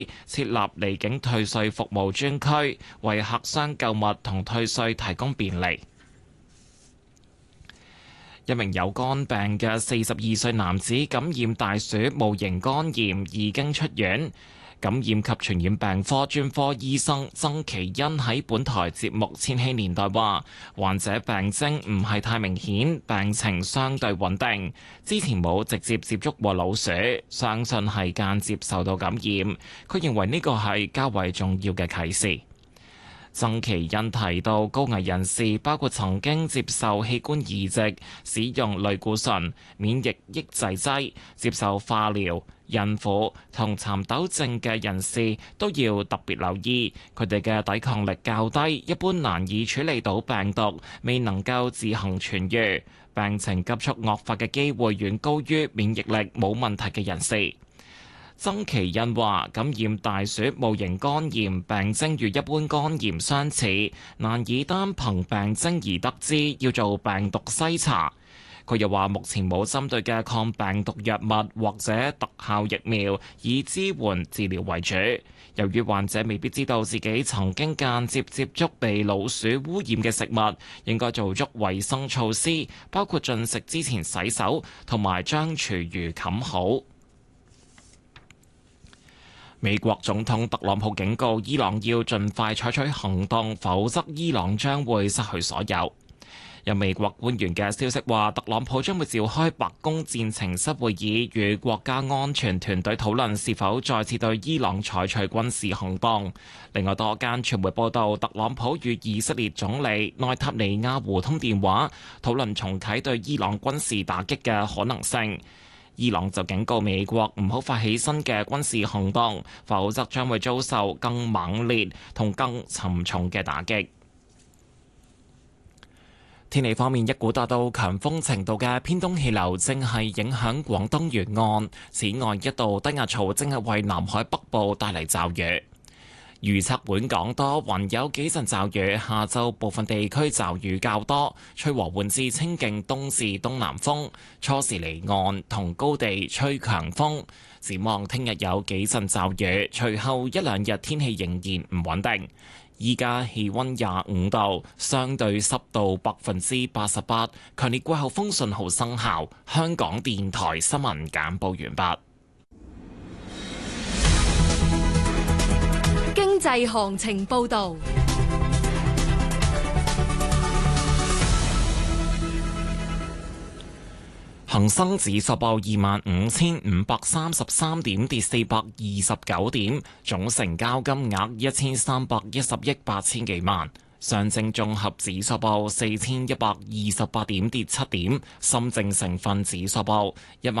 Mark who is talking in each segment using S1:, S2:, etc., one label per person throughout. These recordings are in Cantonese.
S1: 設立離境退稅服務專區，為客商購物同退稅提供便利。一名有肝病嘅42歲男子感染大鼠戊型肝炎，已經出院。感染及傳染病科專科醫生曾其恩喺本台節目《千禧年代》話，患者病徵唔係太明顯，病情相對穩定，之前冇直接接觸過老鼠，相信係間接受到感染。佢認為呢個係較為重要嘅啟示。曾其恩提到，高危人士包括曾經接受器官移植、使用類固醇、免疫抑制劑、接受化療、孕婦同蠶豆症嘅人士都要特別留意，佢哋嘅抵抗力較低，一般難以處理到病毒，未能夠自行痊癒，病情急速惡化嘅機會遠高於免疫力冇問題嘅人士。曾其恩話：感染大鼠戊型肝炎病徵與一般肝炎相似，難以單憑病徵而得知，要做病毒篩查。佢又話：目前冇針對嘅抗病毒藥物或者特效疫苗，以支援治療為主。由於患者未必知道自己曾經間接接觸被老鼠污染嘅食物，應該做足衛生措施，包括進食之前洗手同埋將廚餘冚好。美國總統特朗普警告伊朗要盡快採取行動，否則伊朗將會失去所有。有美國官員嘅消息話，特朗普將會召開白宮戰情室會議，與國家安全團隊討論是否再次對伊朗採取軍事行動。另外，多間傳媒報道，特朗普與以色列總理內塔尼亞胡通電話，討論重啟對伊朗軍事打擊嘅可能性。伊朗就警告美國唔好發起新嘅軍事行動，否則將會遭受更猛烈同更沉重嘅打擊。天氣方面，一股達到強風程度嘅偏東氣流正係影響廣東沿岸，此外一道低壓槽正係為南海北部帶嚟驟雨。預測本港多雲，有幾陣驟雨，下晝部分地區驟雨較多，吹和緩至清勁東至東南風，初時離岸同高地吹強風。展望聽日有幾陣驟雨，隨後一兩日天氣仍然唔穩定。依家氣溫25度，相對濕度88%，強烈季候風信號生效。香港電台新聞簡報完畢。
S2: 經濟行情報道。
S1: 恒生指數報25,533點，跌429點，總成交金額1310億8千幾萬。上證綜合指數報4128點，跌7點。深證成分指數報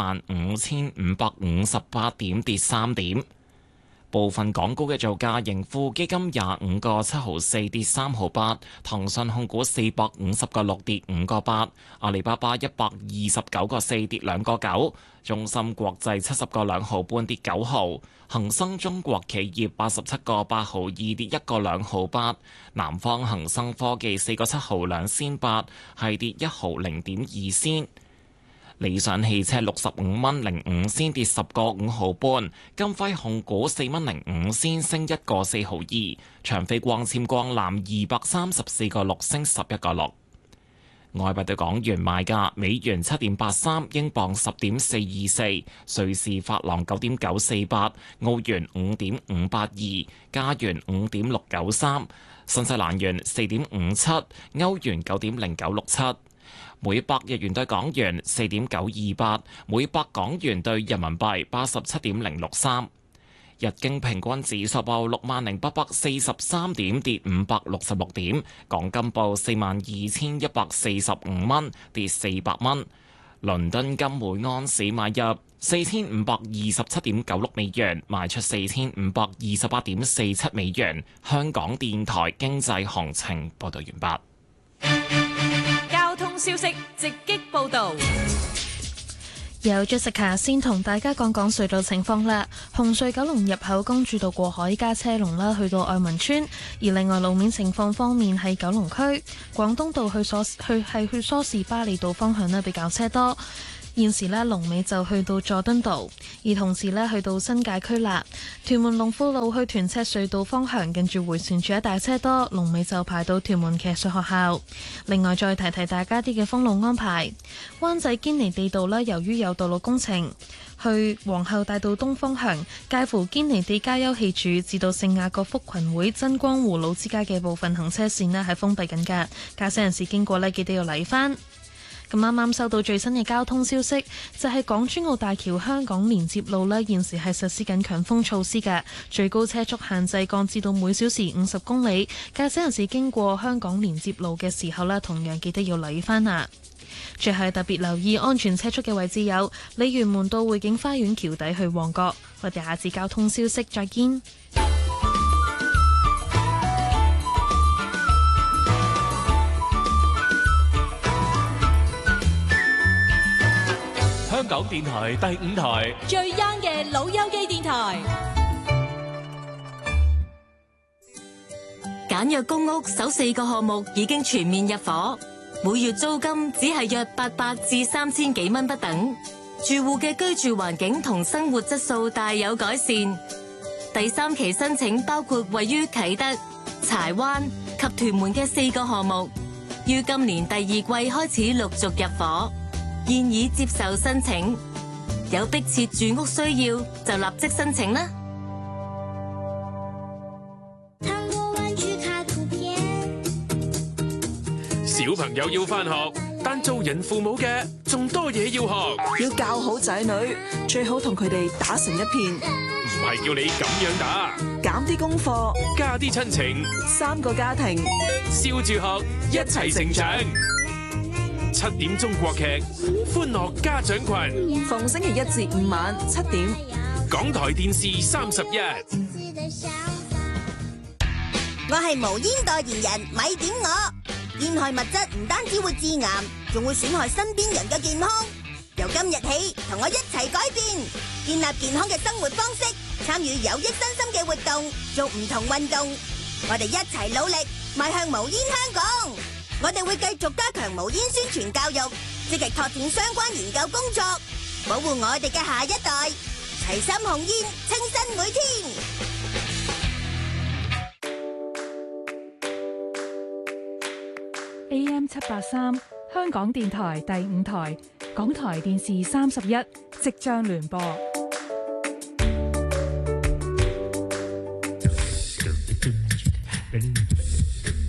S1: 15558點，跌3點。部分港股嘅造價，盈富基金25個7毫4跌3毫8，騰訊控股450個6跌5個8，阿里巴巴129個4跌2個9，中芯國際70個2毫半跌9毫，恒生中國企業87個8毫2跌1個2毫8，南方恒生科技4個7毫2仙8係跌1毫0.2仙。理想汽車65蚊05仙跌10個5毫半，金輝控股4蚊05仙升1個4毫2，長飛光纖光纜234個6升11個6。外幣對港元賣價：美元7.83，英鎊10.424，瑞士法郎9.948，澳元5.582，加元5.693，新西蘭元4.57，歐元9.0967。每百日元對港元4.928，每百港元對人民幣87.063。日經平均指數報60,843點，跌566點。港金報42,145蚊，跌400蚊。倫敦金每盎司買入4527.96美元，賣出4528.47美元。香港電台經濟行情報道完畢。
S2: 交通消息直擊報道。
S3: 有 Jessica 先同大家講隧道情況啦。紅隧九龍入口公主道過海加車龍啦，去到愛民村。而另外路面情況方面，喺九龍區廣東道去梳士巴利道方向呢比較車多。 現時呢，龍尾就去到佐敦道，而同時呢，去到新界區啦。屯門龍富路去屯赤隧道方向，近住迴旋處一帶車多，龍尾就排到屯門騎術學校。另外再提提大家啲嘅封路安排，灣仔堅尼地道呢，由於有道路工程，去皇后大道東方向，介乎堅尼地街休憩處至到聖雅各福群會真光湖老之街嘅部分行車線呢係封閉緊㗎，駕駛人士經過呢，記得要嚟返。咁啱啱收到最新嘅交通消息，就係港珠澳大橋香港連接路呢，現時係實施緊強風措施嘅，最高車速限制降至到每小時50公里，駕駛人士經過香港連接路嘅時候呢，同樣記得要留意返啊！最後特別留意安全車速嘅位置有鯉魚門道匯景花園橋底去旺角。我哋下次交通消息再見。
S4: 香港電台第5台
S2: 最 young 嘅老友記電台。
S5: 簡約公屋首4個項目已經全面入伙，每月租金只係約800至3000幾蚊不等，住戶嘅居住環境同生活質素大有改善。第3期申請包括位於啟德、柴灣及屯門嘅4個項目，於今年第2季開始陸續入伙，現已接受申請。有迫切住屋需要就立即申請啦。
S4: 小朋友要返學，但做人父母嘅仲多嘢要學。
S6: 要教好仔女，最好同佢哋打成一片。
S4: 唔係叫你咁樣打，
S6: 減啲功課，
S4: 加啲親情
S6: ，3個家庭，
S4: 笑住學，一齊成長。7點中國劇，歡樂家長群，
S6: 逢星期1至5晚7點，
S4: 港台電視31。
S7: 我係無煙代言人，咪點我。煙害物質唔單止會致癌，仲會損害身邊人嘅健康。由今日起，同我一齊改變，建立健康嘅生活方式，參與有益身心嘅活動，做唔同運動。我哋一齊努力，邁向無煙香港。我哋會繼續加強無煙宣傳教育，積極拓展相關研究工作，保護我哋嘅下一代。齊心控煙，清新每天。
S8: AM 783，香港電台第5台，港台電視31，即將聯播。